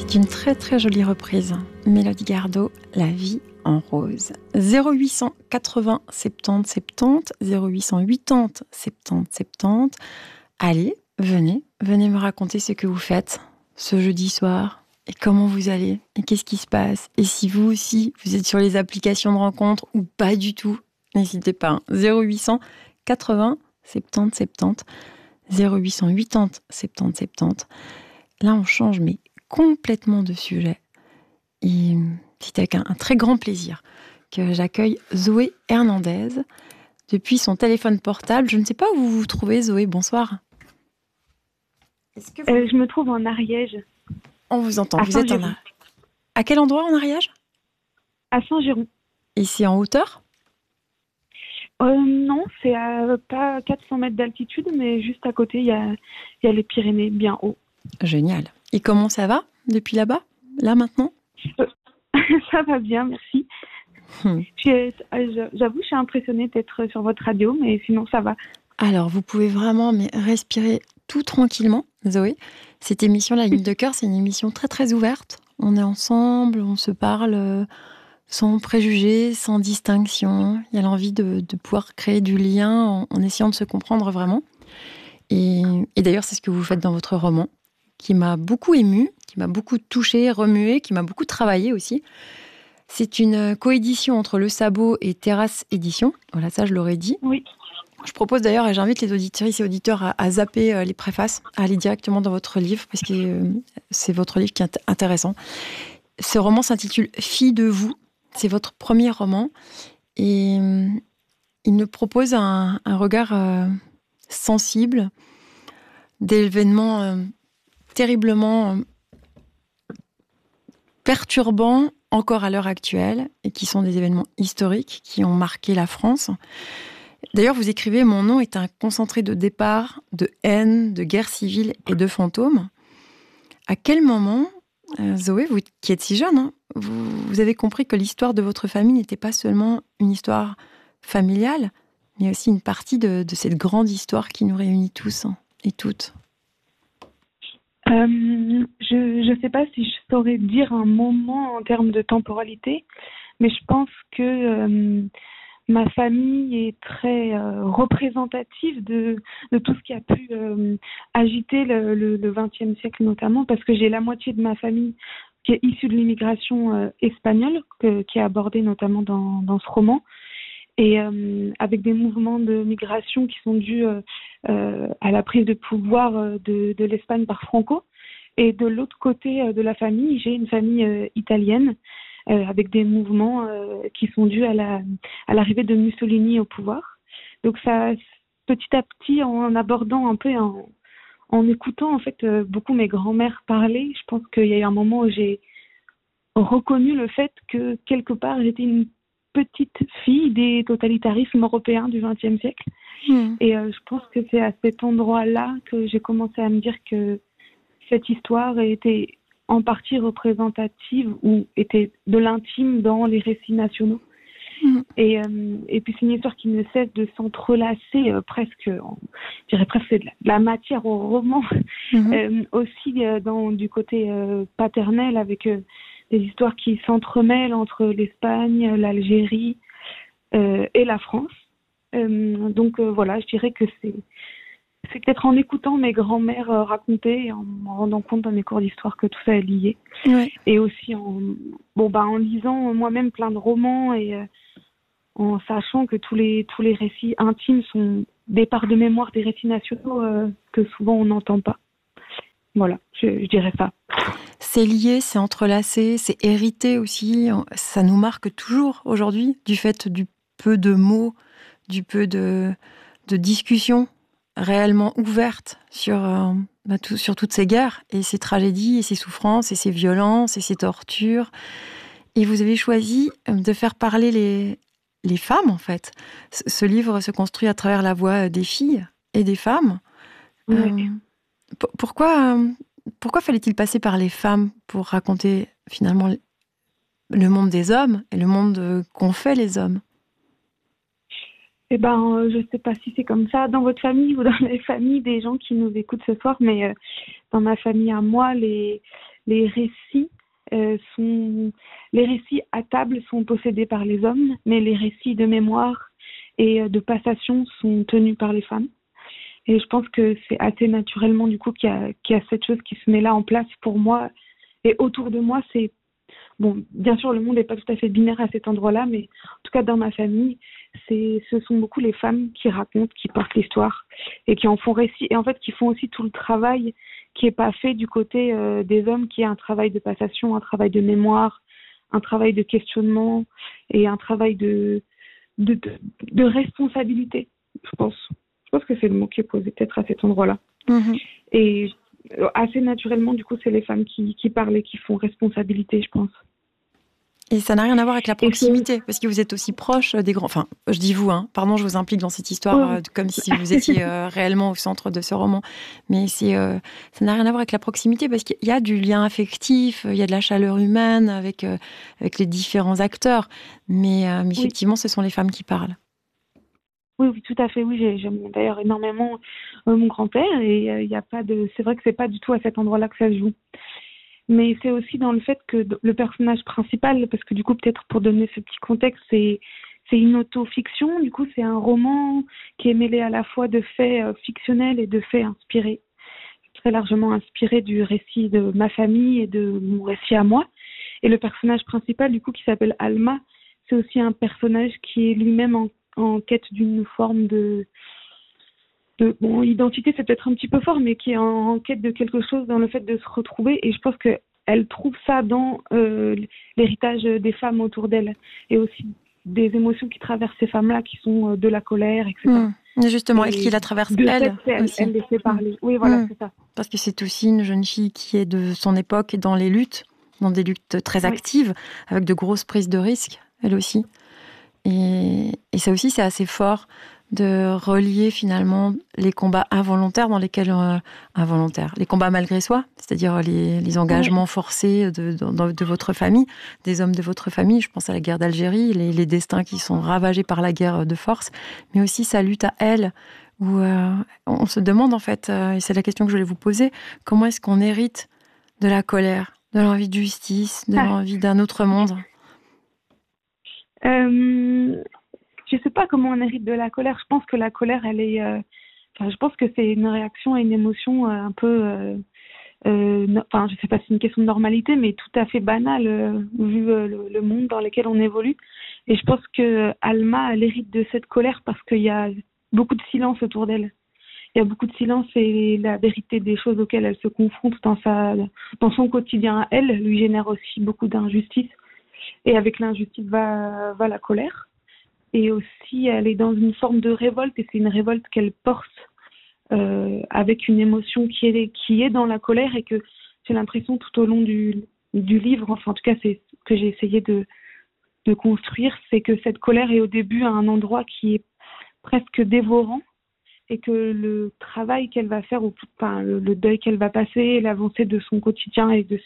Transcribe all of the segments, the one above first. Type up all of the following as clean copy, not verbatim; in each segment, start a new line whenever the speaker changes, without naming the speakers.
C'est une très très jolie reprise. Mélodie Gardot, La vie en rose. 0800 80 70 70, 0880 70 70. Allez, venez me raconter ce que vous faites ce jeudi soir et comment vous allez et qu'est-ce qui se passe. Et si vous aussi, vous êtes sur les applications de rencontres ou pas du tout, n'hésitez pas. 0800 80 70 70, 0880 70 70. Là, on change, mais complètement de sujet. Et c'est avec un très grand plaisir que j'accueille Zoé Hernandez depuis son téléphone portable. Je ne sais pas où vous vous trouvez, Zoé. Bonsoir.
Je me trouve en Ariège.
On vous entend. Vous êtes à quel endroit en Ariège?
À Saint-Géron.
Et c'est en hauteur?
Non, c'est à pas 400 mètres d'altitude, mais juste à côté, il y a les Pyrénées, bien haut.
Génial. Et comment ça va depuis là-bas, là maintenant?
Ça va bien, merci. J'avoue, je suis impressionnée d'être sur votre radio, mais sinon ça va.
Alors, vous pouvez vraiment respirer tout tranquillement, Zoé. Cette émission, La Ligne de Cœur, c'est une émission très très ouverte. On est ensemble, on se parle sans préjugés, sans distinction. Il y a l'envie de pouvoir créer du lien en essayant de se comprendre vraiment. Et d'ailleurs, c'est ce que vous faites dans votre roman, qui m'a beaucoup émue, qui m'a beaucoup touchée, remuée, qui m'a beaucoup travaillé aussi. C'est une coédition entre Le Sabot et Terrasse Édition. Voilà, ça je l'aurais dit.
Oui.
Je propose d'ailleurs, et j'invite les auditrices et auditeurs à zapper les préfaces, à aller directement dans votre livre, parce que c'est votre livre qui est intéressant. Ce roman s'intitule « Fille de vous ». C'est votre premier roman. Et il nous propose un regard sensible d'événements terriblement perturbants encore à l'heure actuelle, et qui sont des événements historiques qui ont marqué la France. D'ailleurs, vous écrivez « Mon nom est un concentré de départ, de haine, de guerre civile et de fantômes ». À quel moment, Zoé, vous qui êtes si jeune, vous avez compris que l'histoire de votre famille n'était pas seulement une histoire familiale, mais aussi une partie de cette grande histoire qui nous réunit tous et toutes?
Je ne sais pas si je saurais dire un moment en termes de temporalité, mais je pense que ma famille est très représentative de tout ce qui a pu agiter le XXe siècle notamment, parce que j'ai la moitié de ma famille qui est issue de l'immigration espagnole, qui est abordée notamment dans ce roman, et avec des mouvements de migration qui sont dus à la prise de pouvoir de l'Espagne par Franco. Et de l'autre côté de la famille, j'ai une famille italienne avec des mouvements qui sont dus à l'arrivée de Mussolini au pouvoir. Donc ça, petit à petit, en abordant un peu, en écoutant en fait beaucoup mes grands-mères parler, je pense qu'il y a eu un moment où j'ai reconnu le fait que quelque part j'étais une petite fille des totalitarismes européens du XXe siècle. Et je pense que c'est à cet endroit-là que j'ai commencé à me dire que cette histoire était en partie représentative ou était de l'intime dans les récits nationaux. Et puis c'est une histoire qui ne cesse de s'entrelacer presque, je dirais presque de la matière au roman, aussi du côté paternel, avec des histoires qui s'entremêlent entre l'Espagne, l'Algérie et la France. Donc voilà, je dirais que c'est peut-être en écoutant mes grands-mères raconter et en me rendant compte dans mes cours d'histoire que tout ça est lié. Ouais. Et aussi en lisant moi-même plein de romans et en sachant que tous les récits intimes sont des parts de mémoire des récits nationaux que souvent on n'entend pas. Voilà, je dirais ça.
C'est lié, c'est entrelacé, c'est hérité aussi. Ça nous marque toujours aujourd'hui du fait du peu de mots, du peu de discussions réellement ouvertes sur toutes ces guerres et ces tragédies et ces souffrances et ces violences et ces tortures. Et vous avez choisi de faire parler les femmes, en fait. Ce livre se construit à travers la voix des filles et des femmes. Oui. Pourquoi fallait-il passer par les femmes pour raconter finalement le monde des hommes et le monde qu'ont fait les hommes?
Je ne sais pas si c'est comme ça dans votre famille ou dans les familles des gens qui nous écoutent ce soir, mais dans ma famille à moi, les les récits les récits à table sont possédés par les hommes, mais les récits de mémoire et de passation sont tenus par les femmes. Et je pense que c'est assez naturellement du coup qu'il y a cette chose qui se met là en place pour moi. Et autour de moi, c'est bon, bien sûr, le monde n'est pas tout à fait binaire à cet endroit-là, mais en tout cas dans ma famille, ce sont beaucoup les femmes qui racontent, qui portent l'histoire et qui en font récit, et en fait qui font aussi tout le travail qui est pas fait du côté des hommes, qui est un travail de passation, un travail de mémoire, un travail de questionnement et un travail de responsabilité, je pense. Je pense que c'est le mot qui est posé peut-être à cet endroit-là.
Mhm.
Et assez naturellement, du coup, c'est les femmes qui parlent et qui font responsabilité, je pense.
Et ça n'a rien à voir avec la proximité, parce que vous êtes aussi proche des grands... Enfin, je dis vous, hein, pardon, je vous implique dans cette histoire comme si vous étiez réellement au centre de ce roman. Mais ça n'a rien à voir avec la proximité, parce qu'il y a du lien affectif, il y a de la chaleur humaine avec les différents acteurs. Mais effectivement, ce sont les femmes qui parlent.
Oui, tout à fait. Oui, j'aime d'ailleurs énormément mon grand-père, et il y a pas de... C'est vrai que c'est pas du tout à cet endroit-là que ça se joue. Mais c'est aussi dans le fait que le personnage principal, parce que du coup, peut-être pour donner ce petit contexte, c'est une autofiction. Du coup, c'est un roman qui est mêlé à la fois de faits fictionnels et de faits inspirés, très largement inspiré du récit de ma famille et de mon récit à moi. Et le personnage principal, du coup, qui s'appelle Alma, c'est aussi un personnage qui est lui-même en quête d'une forme bon, identité, c'est peut-être un petit peu fort, mais qui est en quête de quelque chose dans le fait de se retrouver. Et je pense qu'elle trouve ça dans l'héritage des femmes autour d'elle, et aussi des émotions qui traversent ces femmes-là, qui sont de la colère, etc.
Justement, et qui la traverse elle aussi.
Elle les fait parler. Oui, voilà, c'est ça.
Parce que c'est aussi une jeune fille qui est de son époque et dans les luttes, dans des luttes très actives, avec de grosses prises de risques, elle aussi. Et ça aussi, c'est assez fort de relier finalement les combats involontaires dans lesquels les combats malgré soi, c'est-à-dire les engagements forcés de votre famille, des hommes de votre famille. Je pense à la guerre d'Algérie, les destins qui sont ravagés par la guerre de force, mais aussi sa lutte à elle, où on se demande en fait, et c'est la question que je voulais vous poser, comment est-ce qu'on hérite de la colère, de l'envie de justice, de l'envie d'un autre monde?
Je sais pas comment on hérite de la colère. Je pense que la colère, elle est... je pense que c'est une réaction à une émotion un peu... je sais pas si c'est une question de normalité, mais tout à fait banale vu le monde dans lequel on évolue. Et je pense que Alma, elle hérite de cette colère parce qu'il y a beaucoup de silence autour d'elle. Il y a beaucoup de silence, et la vérité des choses auxquelles elle se confronte dans son quotidien à elle lui génère aussi beaucoup d'injustice. Et avec l'injustice va la colère. Et aussi, elle est dans une forme de révolte, et c'est une révolte qu'elle porte avec une émotion qui est dans la colère, et que j'ai l'impression tout au long du livre, enfin en tout cas c'est ce que j'ai essayé de construire, c'est que cette colère est au début à un endroit qui est presque dévorant, et que le travail qu'elle va faire, le deuil qu'elle va passer, l'avancée de son quotidien et de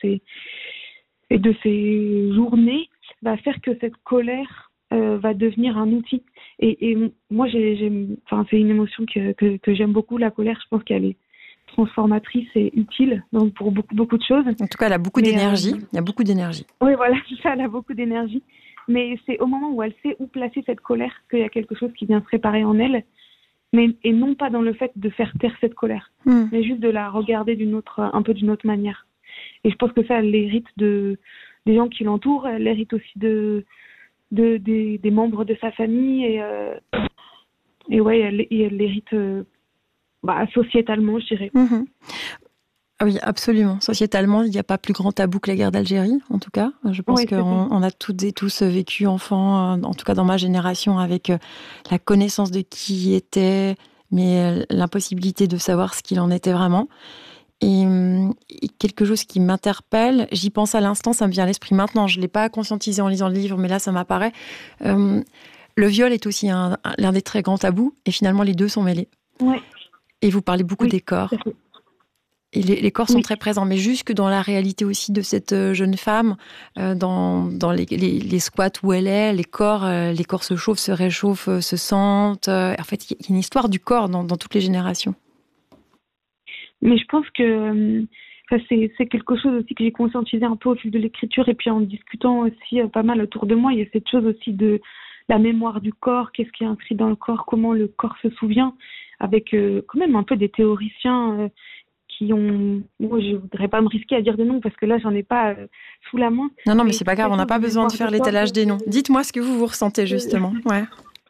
ses journées va faire que cette colère va devenir un outil. Et moi, c'est une émotion que j'aime beaucoup, la colère. Je pense qu'elle est transformatrice et utile pour beaucoup, beaucoup de choses.
En tout cas, elle a beaucoup d'énergie. Il y a beaucoup d'énergie.
Oui, voilà, ça, elle a beaucoup d'énergie. Mais c'est au moment où elle sait où placer cette colère qu'il y a quelque chose qui vient se réparer en elle. Et non pas dans le fait de faire taire cette colère, mais juste de la regarder un peu d'une autre manière. Et je pense que ça, elle l'hérite des gens qui l'entourent, elle l'hérite aussi des membres de sa famille, et ouais, elle l'hérite sociétalement, je dirais.
Oui, absolument. Sociétalement, il n'y a pas plus grand tabou que la guerre d'Algérie, en tout cas. Je pense qu'on a toutes et tous vécu enfant, en tout cas dans ma génération, avec la connaissance de qui était, mais l'impossibilité de savoir ce qu'il en était vraiment. Et quelque chose qui m'interpelle, j'y pense à l'instant, ça me vient à l'esprit maintenant. Je ne l'ai pas conscientisé en lisant le livre, mais là, ça m'apparaît. Le viol est aussi l'un des très grands tabous, et finalement, les deux sont mêlés.
Ouais.
Et vous parlez beaucoup des corps. Et les corps sont très présents, mais jusque dans la réalité aussi de cette jeune femme, dans les squats où elle est, les corps se chauffent, se réchauffent, se sentent. En fait, il y a une histoire du corps dans toutes les générations.
Mais je pense que Ça, c'est quelque chose aussi que j'ai conscientisé un peu au fil de l'écriture et puis en discutant aussi pas mal autour de moi. Il y a cette chose aussi de la mémoire du corps, qu'est-ce qui est inscrit dans le corps, comment le corps se souvient, avec quand même un peu des théoriciens qui ont... Moi, je voudrais pas me risquer à dire des noms parce que là, j'en ai pas sous la main.
Non, mais c'est pas grave, on n'a pas besoin de faire l'étalage des noms. Dites-moi ce que vous ressentez justement. Ouais.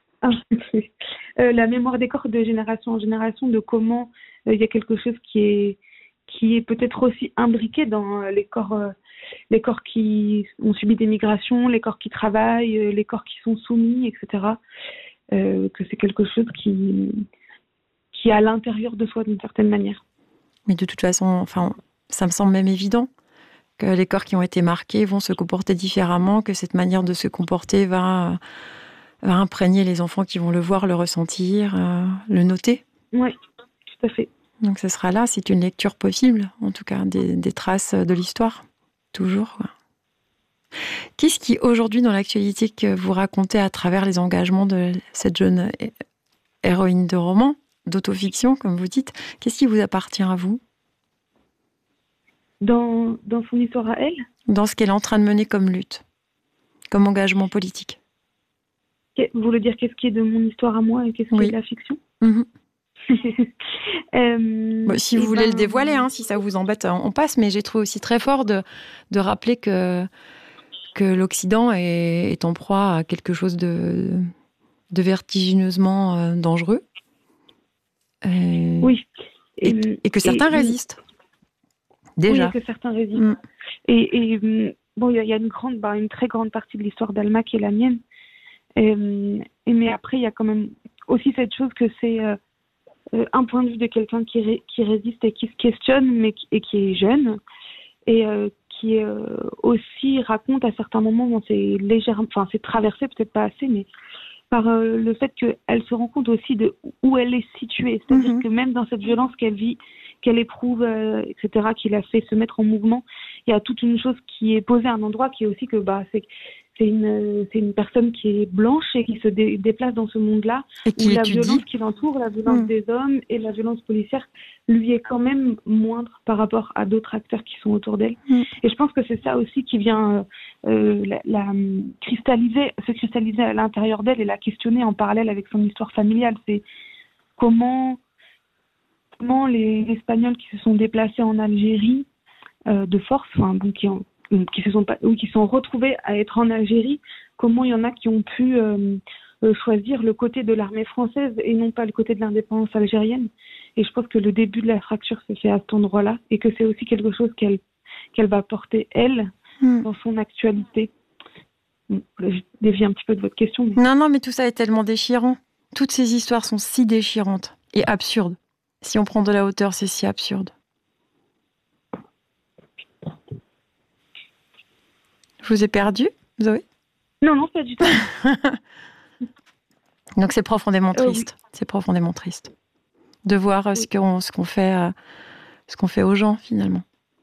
La mémoire des corps de génération en génération, de comment il y a quelque chose qui est peut-être aussi imbriqué dans les corps qui ont subi des migrations, les corps qui travaillent, les corps qui sont soumis, etc. Que c'est quelque chose qui est à l'intérieur de soi d'une certaine manière.
Mais de toute façon, enfin, ça me semble même évident que les corps qui ont été marqués vont se comporter différemment, que cette manière de se comporter va imprégner les enfants qui vont le voir, le ressentir, le noter.
Oui, tout à fait.
Donc ce sera là, c'est une lecture possible, en tout cas, des traces de l'histoire, toujours. Quoi. Qu'est-ce qui, aujourd'hui, dans l'actualité, que vous racontez à travers les engagements de cette jeune héroïne de roman, d'autofiction, comme vous dites, qu'est-ce qui vous appartient à vous ?
Dans son histoire à elle ?
Dans ce qu'elle est en train de mener comme lutte, comme engagement politique.
Vous voulez dire qu'est-ce qui est de mon histoire à moi et qu'est-ce qui est de la fiction ?
Si vous voulez le dévoiler, si ça vous embête, on passe. Mais j'ai trouvé aussi très fort de rappeler que l'Occident est en proie à quelque chose de vertigineusement dangereux.
Oui.
Et que certains résistent. Déjà.
Oui, que certains résistent. Et bon, il y a une très grande partie de l'histoire d'Alma qui est la mienne. Mais après, il y a quand même aussi cette chose que c'est un point de vue de quelqu'un qui résiste et qui se questionne, et qui est jeune, et qui aussi raconte à certains moments dans ses c'est traversé, peut-être pas assez, mais par le fait qu'elle se rend compte aussi de où elle est située. C'est-à-dire que même dans cette violence qu'elle vit, qu'elle éprouve, etc., qui la fait se mettre en mouvement, il y a toute une chose qui est posée à un endroit qui est aussi que c'est une personne qui est blanche et qui se déplace dans ce monde-là,
et qui
où la
étudie.
violence qui l'entoure, la violence des hommes et la violence policière lui est quand même moindre par rapport à d'autres acteurs qui sont autour d'elle. Et je pense que c'est ça aussi qui vient se cristalliser à l'intérieur d'elle et la questionner en parallèle avec son histoire familiale. C'est comment les Espagnols qui se sont déplacés en Algérie de force, qui sont retrouvés à être en Algérie, comment il y en a qui ont pu choisir le côté de l'armée française et non pas le côté de l'indépendance algérienne. Et je pense que le début de la fracture se fait à cet endroit-là et que c'est aussi quelque chose qu'elle va porter, elle, dans son actualité. Je dévie un petit peu de votre question. Mais...
Non, mais tout ça est tellement déchirant. Toutes ces histoires sont si déchirantes et absurdes. Si on prend de la hauteur, c'est si absurde. Je vous ai perdu, Zoé ?
Non, pas du tout.
Donc c'est profondément triste.
Oui.
C'est profondément triste de voir ce qu'on fait aux gens finalement.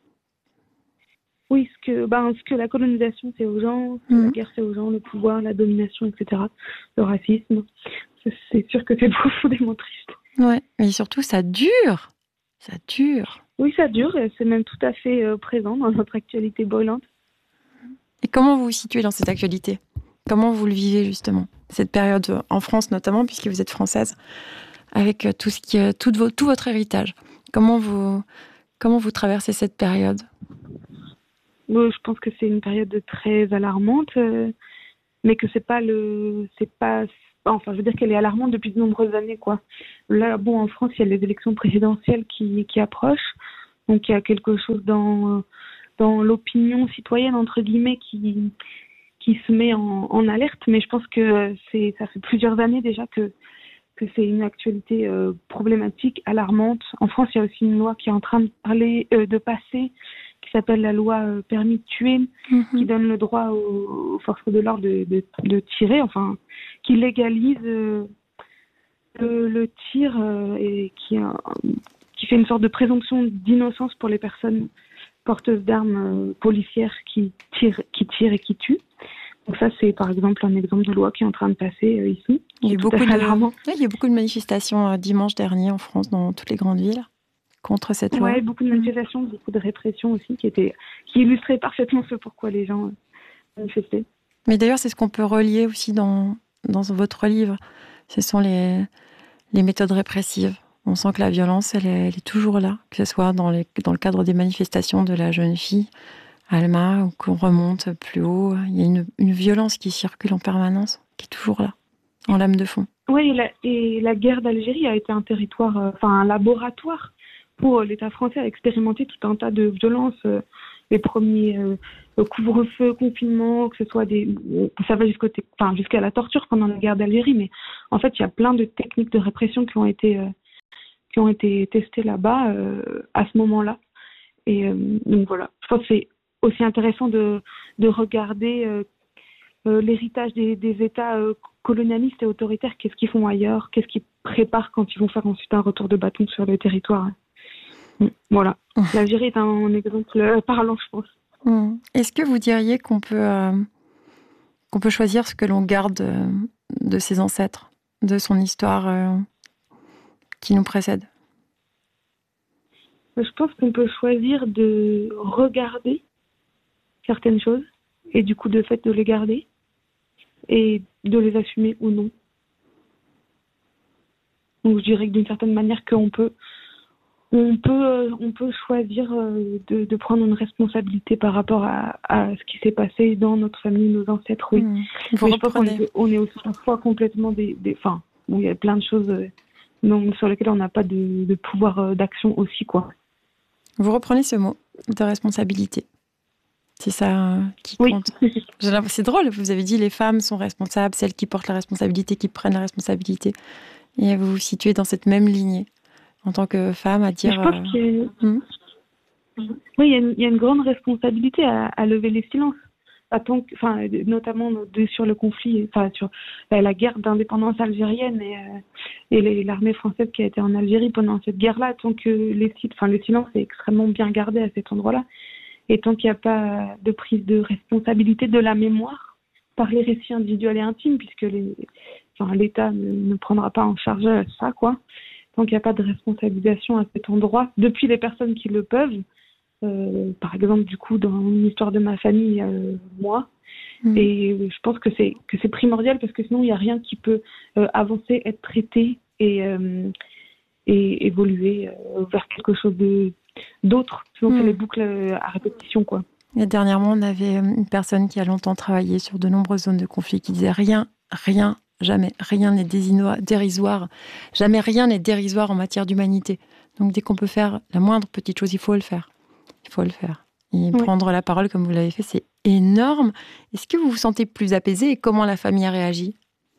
Oui, ce que la colonisation fait aux gens, ce que la guerre fait aux gens, le pouvoir, la domination, etc., le racisme. C'est sûr que c'est profondément triste.
Ouais, mais surtout ça dure. Ça dure.
Oui, ça dure et c'est même tout à fait présent dans notre actualité brûlante. Et
comment vous vous situez dans cette actualité ? Comment vous le vivez justement ? Cette période en France notamment, puisque vous êtes française, avec tout votre héritage. Comment vous traversez cette période ?
Je pense que c'est une période très alarmante, mais que je veux dire qu'elle est alarmante depuis de nombreuses années, quoi. Là, en France, il y a les élections présidentielles qui approchent, donc il y a quelque chose dans l'opinion citoyenne, entre guillemets, qui se met en alerte, mais je pense que ça fait plusieurs années déjà que c'est une actualité problématique, alarmante. En France, il y a aussi une loi qui est en train de passer, qui s'appelle la loi permis de tuer, qui donne le droit aux forces de l'ordre de tirer, qui légalise le tir et qui fait une sorte de présomption d'innocence pour les personnes porteuses d'armes policières qui tirent et qui tuent. Donc ça, c'est par exemple un exemple de loi qui est en train de passer ici.
Il y a eu beaucoup de manifestations dimanche dernier en France, dans toutes les grandes villes, contre cette loi.
Ouais, beaucoup de manifestations, beaucoup de répression aussi, qui illustraient parfaitement ce pourquoi les gens manifestaient.
Mais d'ailleurs, c'est ce qu'on peut relier aussi dans votre livre. Ce sont les méthodes répressives. On sent que la violence, elle est toujours là, que ce soit dans le cadre des manifestations de la jeune fille, Alma, ou qu'on remonte plus haut. Il y a une violence qui circule en permanence, qui est toujours là, en lame de fond.
Oui, et la guerre d'Algérie a été un territoire, un laboratoire pour l'État français à expérimenter tout un tas de violences. Les premiers couvre-feu, confinement, que ce soit ça va jusqu'à la torture pendant la guerre d'Algérie, mais en fait, il y a plein de techniques de répression qui ont été testées là-bas à ce moment-là. Et donc voilà, je pense que c'est aussi intéressant de regarder l'héritage des États colonialistes et autoritaires, qu'est-ce qu'ils font ailleurs, qu'est-ce qu'ils préparent quand ils vont faire ensuite un retour de bâton sur le territoire. Voilà, l'Algérie est un exemple parlant, je pense.
Est-ce que vous diriez qu'on peut choisir ce que l'on garde de ses ancêtres, de son histoire qui nous précède?
Je pense qu'on peut choisir de regarder certaines choses et du coup de fait de les garder et de les assumer ou non. Donc je dirais que d'une certaine manière qu'on peut choisir de prendre une responsabilité par rapport à ce qui s'est passé dans notre famille, nos ancêtres, oui.
Vous
Mais je pense qu'on est aussi parfois complètement il y a plein de choses sur lesquelles on n'a pas de pouvoir d'action aussi, quoi.
Vous reprenez ce mot de responsabilité. C'est ça qui compte. Oui. C'est drôle, vous avez dit les femmes sont responsables, celles qui portent la responsabilité, qui prennent la responsabilité. Et vous vous situez dans cette même lignée en tant que femme à dire...
Je pense oui, il y a une grande responsabilité à lever les silences. Notamment sur le conflit, sur la guerre d'indépendance algérienne et l'armée française qui a été en Algérie pendant cette guerre-là, tant que le silence est extrêmement bien gardé à cet endroit-là, et tant qu'il n'y a pas de prise de responsabilité de la mémoire par les récits individuels et intimes, puisque l'État ne prendra pas en charge ça, quoi. Tant qu'il n'y a pas de responsabilisation à cet endroit, depuis les personnes qui le peuvent, par exemple, du coup, dans l'histoire de ma famille, moi. Et je pense que c'est primordial parce que sinon, il n'y a rien qui peut avancer, être traité et évoluer vers quelque chose d'autre. Sinon, c'est les boucles à répétition, quoi.
Et dernièrement, on avait une personne qui a longtemps travaillé sur de nombreuses zones de conflit qui disait rien, jamais, rien n'est dérisoire. Jamais rien n'est dérisoire en matière d'humanité. Donc, dès qu'on peut faire la moindre petite chose, il faut le faire. Il faut le faire. Et prendre la parole comme vous l'avez fait, c'est énorme. Est-ce que vous vous sentez plus apaisée et comment la famille a réagi?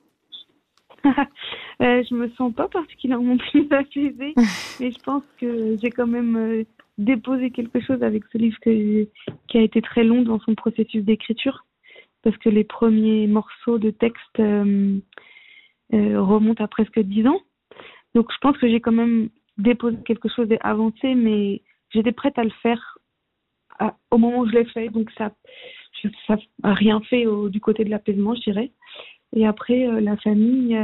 Je me sens pas particulièrement plus apaisée, mais je pense que j'ai quand même déposé quelque chose avec ce livre qui a été très long dans son processus d'écriture, parce que les premiers morceaux de texte remontent à presque 10 ans. Donc je pense que j'ai quand même déposé quelque chose et avancé, mais j'étais prête à le faire au moment où je l'ai fait, donc ça n'a rien fait du côté de l'apaisement, je dirais. Et après, la famille,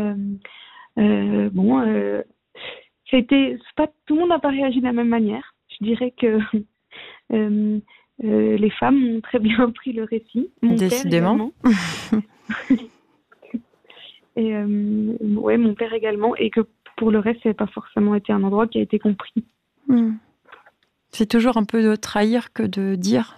pas tout le monde n'a pas réagi de la même manière. Je dirais que les femmes ont très bien pris le récit.
Décidément.
Et mon père également, et que pour le reste, ça n'a pas forcément été un endroit qui a été compris.
C'est toujours un peu de trahir que de dire.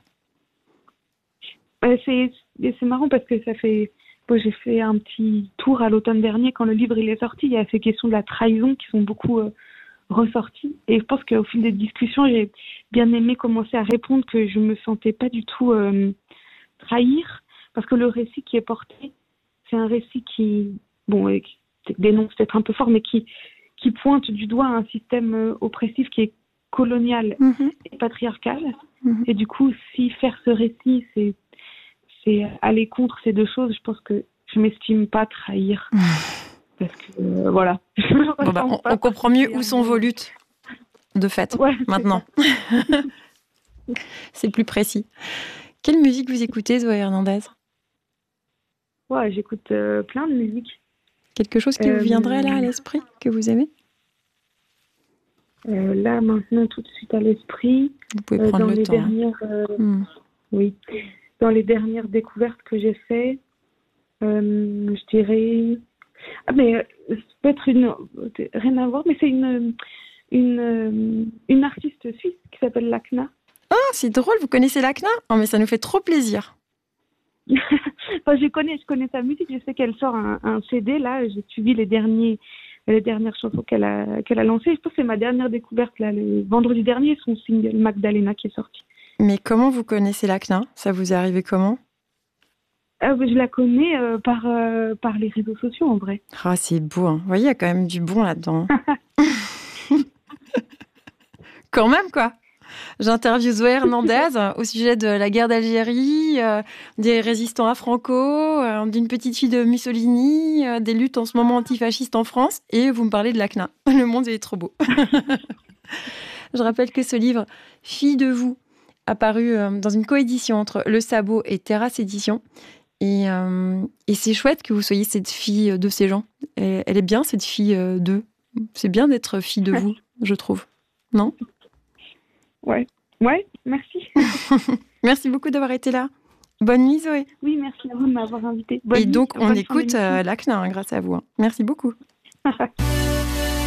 C'est marrant parce que j'ai fait un petit tour à l'automne dernier quand le livre il est sorti. Il y a ces questions de la trahison qui sont beaucoup ressorties. Et je pense qu'au fil des discussions, j'ai bien aimé commencer à répondre que je me sentais pas du tout trahir, parce que le récit qui est porté, c'est un récit qui dénonce peut-être un peu fort, mais qui pointe du doigt un système oppressif qui est colonial et patriarcal. Et du coup, si faire ce récit, c'est aller contre ces deux choses, je pense que je m'estime pas trahir. Parce que, voilà.
On comprend mieux où sont vos luttes, de fait, maintenant. C'est plus précis. Quelle musique vous écoutez, Zoé Hernandez?
J'écoute plein de musique.
Quelque chose qui vous viendrait là à l'esprit, que vous aimez?
Là, maintenant, tout de suite à l'esprit,
Vous pouvez prendre
dans
le
les
temps. Hein.
dernières, oui, dans les dernières découvertes que j'ai faites, je dirais, ah mais ça peut être rien à voir, mais c'est une artiste suisse qui s'appelle Lakna.
Ah, c'est drôle, vous connaissez Lakna? Oh, mais ça nous fait trop plaisir.
Enfin, je connais sa musique, je sais qu'elle sort un CD, là, j'ai suivi les dernières chansons qu'elle a lancées. Je pense que c'est ma dernière découverte, là, le vendredi dernier, son single Magdalena qui est sorti.
Mais comment vous connaissez Lakna? Ça vous est arrivé comment?
Je la connais par les réseaux sociaux, en vrai.
Ah, c'est beau, hein. Vous voyez, il y a quand même du bon là-dedans. Quand même, quoi. J'interviewe Zoé Hernandez au sujet de la guerre d'Algérie, des résistants à Franco, d'une petite fille de Mussolini, des luttes en ce moment antifascistes en France, et vous me parlez de Lakna. Le monde est trop beau. Je rappelle que ce livre, Fille de vous, apparu dans une coédition entre Le Sabot et Terrasse Édition. Et c'est chouette que vous soyez cette fille de ces gens. Elle est bien, cette fille d'eux. C'est bien d'être fille de vous, je trouve. Non ?
Ouais, merci.
Merci beaucoup d'avoir été là. Bonne nuit, Zoé.
Oui, merci à vous de m'avoir invitée.
Et donc, on écoute Lakna grâce à vous. Hein. Merci beaucoup.